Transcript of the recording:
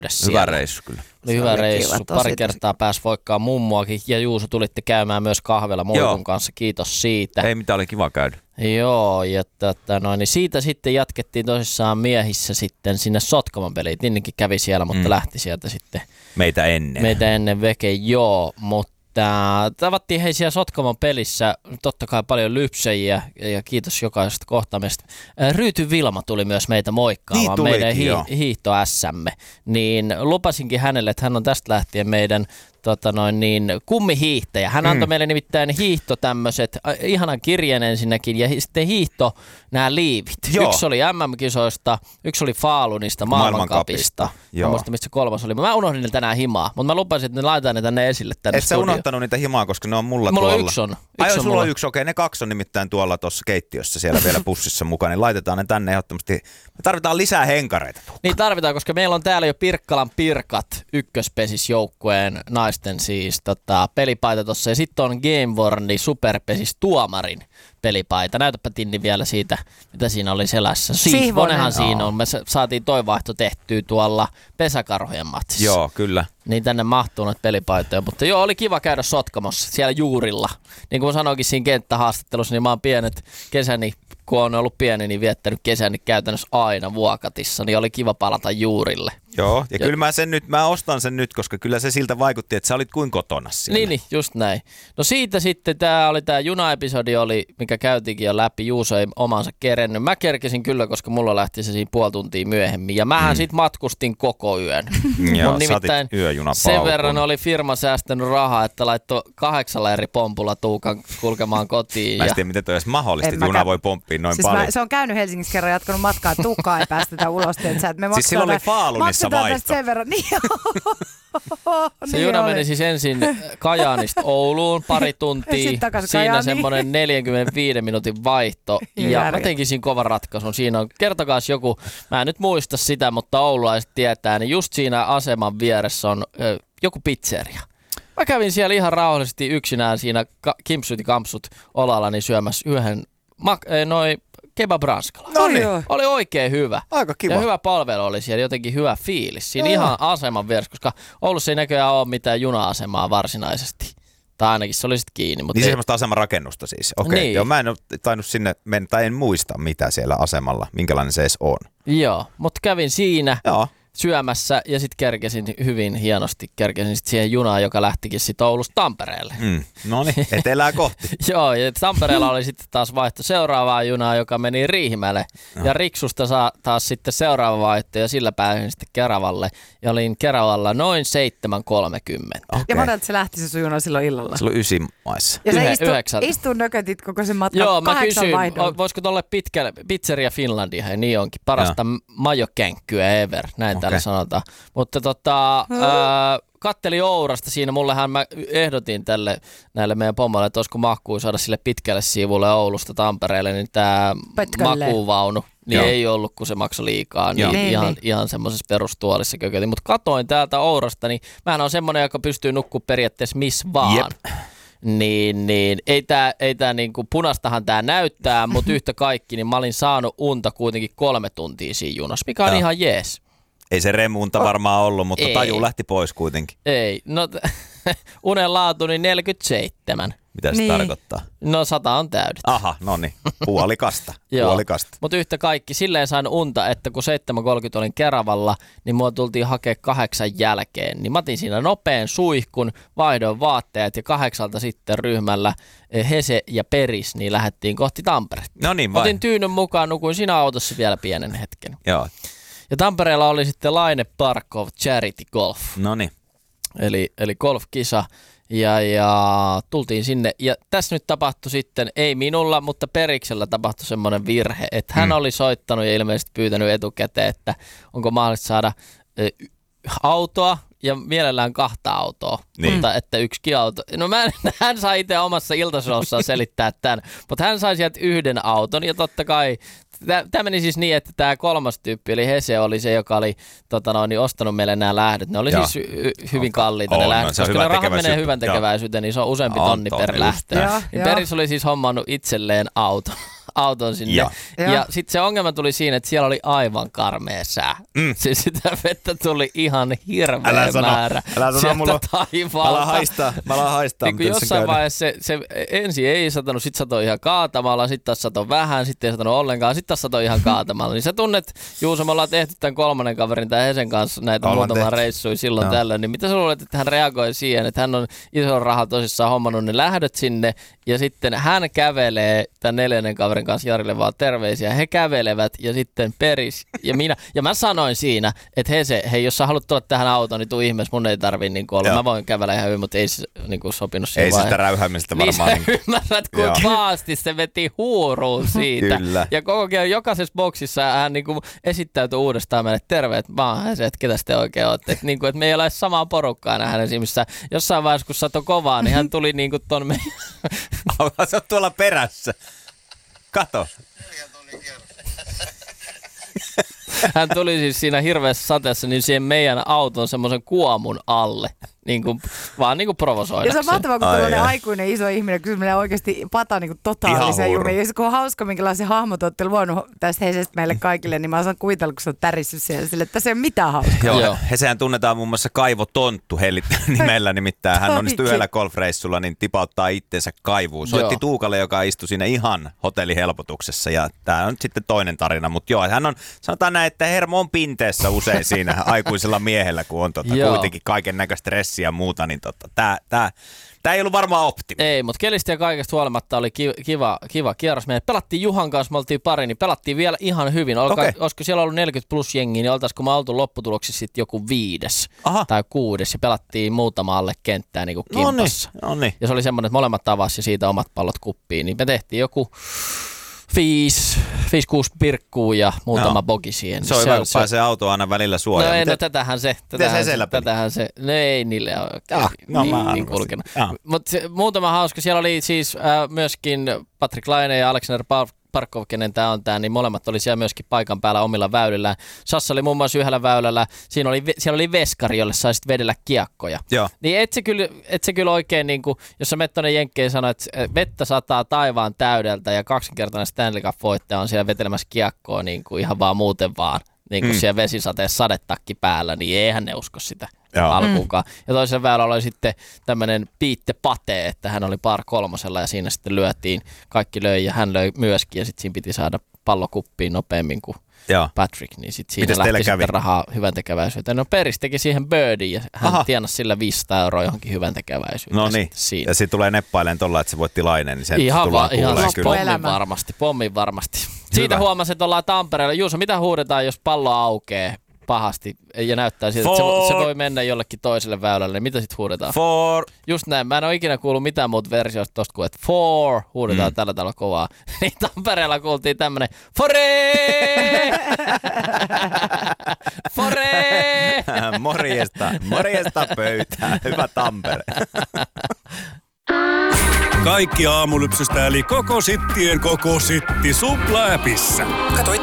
Hyvä reissu kyllä. Oli hyvä reissu. Pari kertaa pääsi voikkaan mummuakin ja Juuso tulitte käymään myös kahvella Muikun kanssa. Kiitos siitä. Ei mitään, oli kiva käydä. Joo, ja niin siitä sitten jatkettiin tosissaan miehissä sitten sinne Sotkamon peliin. Tinnikin kävi siellä, mutta lähti sieltä sitten. Meitä ennen veke, joo, mutta tavattiin hei siellä Sotkamon pelissä totta kai paljon lypsäjiä ja kiitos jokaisesta kohtaamista. Ryyty Vilma tuli myös meitä moikkaamaan, niin meidän hiihtoässämme. Niin lupasinkin hänelle, että hän on tästä lähtien meidän kummihiihtäjä. Hän antoi meille nimittäin hiihto tämmöiset, ihanan kirjeen ensinnäkin ja sitten hiihto nämä liivit. Joo. Yksi oli MM-kisoista, yksi oli Falunista, maailmankapista. Mä muistan, mistä se kolmas oli. Mä unohdin ne tänään himaa, mutta mä lupasin, että ne laitetaan ne tänne esille tänne et studioon. Et sä unohtanut niitä himaa, koska ne on mulla tuolla. Mulla on sulla on yksi, okei. Ne kaksi on nimittäin tuolla tuossa keittiössä siellä vielä pussissa mukaan, niin laitetaan ne tänne ehdottomasti. Me tarvitaan lisää henkareita. Niin tarvitaan, koska meillä on täällä jo Pirkkalan Pirkat ykköspesisjoukkueen naisten siis pelipaita tossa ja sitten on Gameworni Superpesis Tuomarin pelipaita. Näytäpä Tinni vielä siitä, mitä siinä oli selässä. Sihvonenhan siinä on. Me saatiin toi vaihto tehtyä tuolla pesäkarhojen matsissa. Joo, kyllä. Niin tänne mahtuu noita pelipaitoja, mutta joo, oli kiva käydä Sotkamossa siellä juurilla. Niin kuin mä sanoinkin siinä kenttähaastattelussa, niin mä oon pienet kesäni, kun on ollut pieni, niin viettänyt kesäni käytännössä aina Vuokatissa, niin oli kiva palata juurille. Joo, ja kyllä mä ostan sen nyt, koska kyllä se siltä vaikutti, että sä olit kuin kotona siellä. Niin, just näin. No siitä sitten tää juna-episodi oli, mikä käytiinkin jo läpi, Juuso ei omansa kerennyt. Mä kerkesin kyllä, koska mulla lähti se siinä puoli tuntia myöhemmin, ja mähän sit matkustin koko yön. Joo, nimittäin sen verran oli firma säästänyt rahaa, että laittoi 8 eri pompulla Tuukan kulkemaan kotiin. Mä en tiedä, miten toi edes mahdollisesti, että juna voi pomppia noin siis paljon. Se on käynyt Helsingissä kerran jatkanut matkaa, Tuukkaa ei päästetä ulos. Siis silloin oli Falunissa vaihto. Sen verran. Niin se juna meni siis ensin Kajaanista Ouluun pari tuntia, siinä semmoinen 45 minuutin vaihto ja mä tekin siinä kovan ratkaisun. Siinä on, kertokaas joku, mä en nyt muista sitä, mutta oululaiset tietää, niin just siinä aseman vieressä on joku pizzeria. Mä kävin siellä ihan rauhallisesti yksinään siinä kimpsut ja kampsut olallani syömässä yhden kebab-ranskala. Oli oikein hyvä. Aika kiva. Ja hyvä palvelu oli siellä, jotenkin hyvä fiilis. Siinä ihan aseman vieressä, koska Oulussa ei näköjään ole mitään juna-asemaa varsinaisesti. Tai ainakin se oli sitten kiinni. Mutta niin semmoista asemarakennusta siis. Okei. Niin. Joo, mä en ole tainnut sinne mennä, tai en muista mitä siellä asemalla, minkälainen se edes on. Joo, mutta kävin siinä. Joo. Syömässä ja sitten kerkesin hyvin hienosti sit siihen junaan, joka lähtikin sitten Oulusta Tampereelle. No niin, etelää kohti. Joo, ja Tampereella oli sitten taas vaihto seuraavaa junaa, joka meni Riihimäelle. Ja Riksusta saa taas sitten seuraava vaihto ja sillä pääsin sitten Keravalle. Ja olin Keravalla noin 7.30. Okay. Ja monelta se lähti se juna silloin illalla? Silloin 9 maissa. Ja sä istuu nökötit koko sen matkan 8 Joo, mä kysyin, voisiko tuolle Pizzeria Finlandia, ja niin onkin, parasta majokänkkyä ever, näin täällä sanotaan. Mutta katteli Ourasta siinä, mullehan mä ehdotin näille meidän pommalle, että olisiko mahkuu saada sille pitkälle sivulle Oulusta Tampereelle, niin tää makuuvaunu niin ei ollut, kun se maksoi liikaa, niin ihan semmoisessa perustuolissa kökötin. Mutta katoin täältä Ourasta, niin mähän on semmoinen, joka pystyy nukkumaan periaatteessa missä vaan. Jep. Niin ei tää niinku punastahan tää näyttää, mutta yhtä kaikki, niin mä olin saanut unta kuitenkin 3 tuntia siinä junassa, mikä on ihan jees. Ei se remunta varmaan ollut, mutta taju lähti pois kuitenkin. Ei, no unen laatu niin 47. Mitä se tarkoittaa? No 100 on täydet. Aha, no niin, puolikasta. Mutta yhtä kaikki, silleen sain unta, että kun 7.30 olin Keravalla, niin mua tultiin hakea 8 jälkeen. Niin mä otin siinä nopean suihkun, vaihdoin vaatteet ja 8 sitten ryhmällä Hese ja Peris, niin lähdettiin kohti Tamperetta. No niin vai. Otin tyynyn mukaan, nukuin siinä autossa vielä pienen hetken. Joo. Ja Tampereella oli sitten Laine Parkov Charity Golf. Noniin. Eli golfkisa ja tultiin sinne. Ja tässä nyt tapahtui sitten, ei minulla, mutta Periksellä tapahtui semmoinen virhe, että hän oli soittanut ja ilmeisesti pyytänyt etukäteen, että onko mahdollista saada autoa ja mielellään 2 autoa, mutta että 1 auto. No hän sai itse omassa iltasossaan selittää tämän, mutta hän sai sieltä 1 auton ja totta kai tämä meni siis niin, että tämä 3. tyyppi, eli Hese, oli se, joka oli ostanut meille nämä lähdöt. Ne oli siis hyvin kalliita ne lähdöt, koska ne rahat menee hyvän tekeväisyyteen, niin se on useampi tonni per lähtö. Niin Peris oli siis hommannut itselleen auton. auton sinne. Ja sitten se ongelma tuli siinä, että siellä oli aivan karmea sää. Siis sitä vettä tuli ihan hirveä määrä. Älä sano mulla. Taivaalta. Mä alan haistaa. Niin jossain vaiheessa se ensin ei satanut, sit satoi ihan kaatamalla, sit taas satoi vähän, sitten ei satanut ollenkaan, sit taas satoi ihan kaatamalla. Niin sä tunnet, Juuso, me ollaan tehty tämän kolmannen kaverin, tämän Hesen kanssa näitä muutama reissuja silloin tällöin. Niin mitä sä luulet, että hän reagoi siihen, että hän on ison rahaa tosissaan hommannut ne lähdöt sinne ja sitten hän kävelee tämän 4. kaverin kanssa, Jarille vaan terveisiä, he kävelevät ja sitten Peris ja minä. Ja mä sanoin siinä, että hei, jos sä haluat tulla tähän autoon, niin tuu ihmeessä, mun ei tarvii niin olla. Mä voin kävellä ihan hyvin, mutta ei se niin sopinut siihen. Ei sitä räyhäämistä varmaan. Niin sä ymmärrät, kun paasti se veti huuruun siitä. Kyllä. Ja jokaisessa boksissa hän niin esittäytyi uudestaan meille, terveet, mä oon se, että ketä te oikein ootte. Että niin me ei ole samaa porukkaa enää hänen silmissä. Jossain vaiheessa, kun satoi kovaa, niin hän tuli niin kuin ton meidän... Sä oot tuolla perässä. Kato. Hän tuli siis siinä hirveässä sateessa niin siihen meidän auton semmoisen kuomun alle. Vaan provosoidakseen. Ja se on mahtavaa, kun tällainen aikuinen iso ihminen, kun se menee oikeasti pata totaalisen jumiin. Ja kun on hauska, minkälaisen hahmot olette luonut tästä Hesestä meille kaikille, niin mä osaan kuvitella, kun se on tärissyt siellä sille, että tässä ei ole mitään hauskaa. Joo. Hesehän tunnetaan muun muassa Kaivo Tonttu nimellä, nimittäin hän onnistui yhdellä golfreissulla niin tipauttaa itsensä kaivuun. Soitti Tuukalle, joka istui siinä ihan hotellihelpotuksessa ja tämä on sitten toinen tarina. Mutta joo, hän on, sanotaan näin, että hermo on pinteessä usein siinä aikuisella miehellä, kun on kuitenkin kaiken näköistä stressiä ja muuta, niin Tämä ei ollut varmaan optimi. Ei, mutta kelistä ja kaikesta huolimatta oli kiva kierros. Me pelattiin Juhan kanssa, me oltiin pari, niin pelattiin vielä ihan hyvin. Olisiko siellä ollut 40 plus jengiä, niin oltaisiko me oltu lopputuloksissa sitten joku 5. tai 6. ja pelattiin muutama alle kenttää niin kuin kimpassa. Noniin. Ja se oli semmoinen, että molemmat tavasi ja siitä omat pallot kuppiin. Niin me tehtiin joku 5-6 pirkkuu ja muutama bogi siihen. Se on hyvä, kun pääsee auto aina välillä suojaan. No tätähän se. No ei niille ole niin kulkenut. Mutta muutama hauska. Siellä oli siis myöskin Patrick Laine ja Alexander Parkov, kenen tämä on niin molemmat oli siellä myöskin paikan päällä omilla väylillään. Sassa oli muun muassa yhdellä väylällä, siellä oli veskari, jolle sai sitten vedellä kiekkoja. Joo. Niin et se kyllä oikein, niin kuin, jos sä menet tuonne Jenkkeihin sanoa, että vettä sataa taivaan täydeltä ja 2-kertainen Stanley Cup-voittaja on siellä vetelemässä kiekkoa niin kuin ihan vaan muuten vaan. Niin kuin siellä vesisateessa sadetakki päällä, niin eihän ne usko sitä alkuunkaan. Ja toisella väylällä oli sitten tämmöinen Piitte Pate, että hän oli par 3 ja siinä sitten lyötiin. Kaikki löi ja hän löi myöskin ja sitten siinä piti saada pallo kuppiin nopeammin kuin Patrick. Niin sitten siinä lähti sitten rahaa hyväntekeväisyyteen. No Peris teki siihen birdie ja hän tienasi sillä 500 € johonkin hyväntekeväisyyteen. No niin, ja sitten tulee neppailen tuolla, että se voitti Laine, niin se tullaan kuuleen pommin varmasti. Siitä huomasin, että ollaan Tampereella. Juuso, mitä huudetaan, jos pallo aukeaa pahasti ja näyttää siltä, että se voi mennä jollekin toiselle väylälle. Mitä sitten huudetaan? For. Just näin. Mä en ole ikinä kuullut mitään muuta versioista tosta kuin, että for huudetaan tällä tavalla kovaa. Niin Tampereella kuultiin tämmönen fore! Fore! Morjesta pöytään. Hyvä Tampere. Kaikki aamulypsystä eli koko sittien koko sitti Supla-appissa. Katoit